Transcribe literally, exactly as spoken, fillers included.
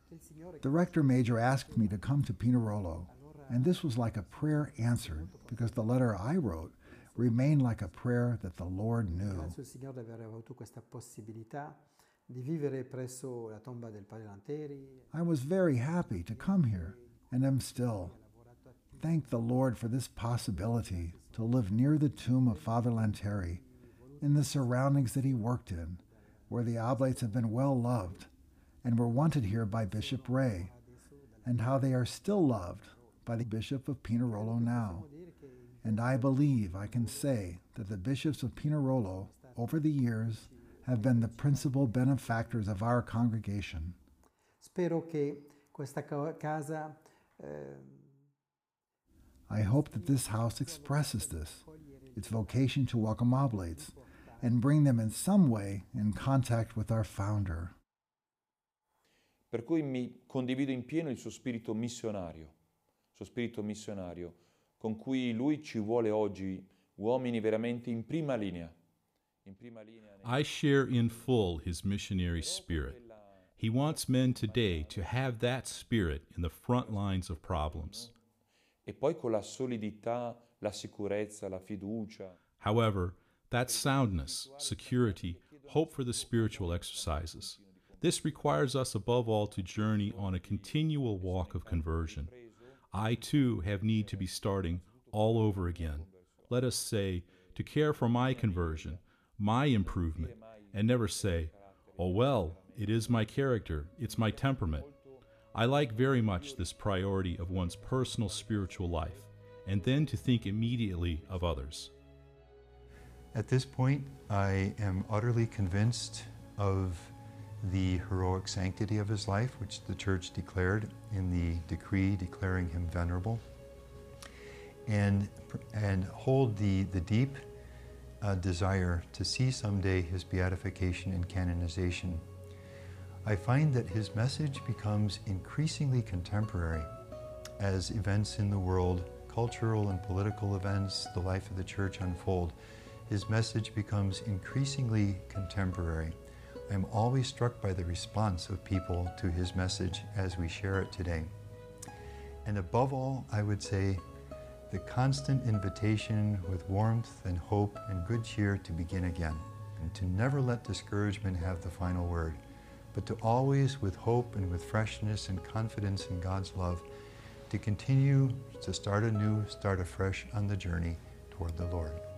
The rector major asked me to come to Pinerolo, and this was like a prayer answered, because the letter I wrote remained like a prayer that the Lord knew. Grazie al Signore di aver avuto questa possibilità di vivere presso la tomba del padre Lanteri. I was very happy to come here, and am still. Thank the Lord for this possibility to live near the tomb of Father Lanteri, in the surroundings that he worked in, where the oblates have been well loved, and were wanted here by Bishop Ray, and how they are still loved by the Bishop of Pinerolo now. And I believe I can say that the bishops of Pinerolo, over the years, have been the principal benefactors of our congregation. Spero che questa casa eh, I hope that this house expresses this, its vocation to welcome oblates, and bring them in some way in contact with our founder. Per cui mi condivido in pieno il suo spirito missionario, suo spirito missionario, con cui lui ci vuole oggi uomini veramente in prima linea. In prima linea. I share in full his missionary spirit. He wants men today to have that spirit in the front lines of problems. E poi con la solidità, la sicurezza, la fiducia. However, that soundness, security, hope for the spiritual exercises. This requires us above all to journey on a continual walk of conversion. I too have need to be starting all over again. Let us say, to care for my conversion, my improvement, and never say, oh well, it is my character, it's my temperament. I like very much this priority of one's personal spiritual life, and then to think immediately of others. At this point, I am utterly convinced of the heroic sanctity of his life, which the Church declared in the decree declaring him venerable, and, and hold the, the deep uh, desire to see someday his beatification and canonization. I find that his message becomes increasingly contemporary as events in the world, cultural and political events, the life of the Church unfold. His message becomes increasingly contemporary. I am always struck by the response of people to his message as we share it today. And above all, I would say, the constant invitation with warmth and hope and good cheer to begin again, and to never let discouragement have the final word, but to always, with hope and with freshness and confidence in God's love, to continue to start anew, start afresh on the journey toward the Lord.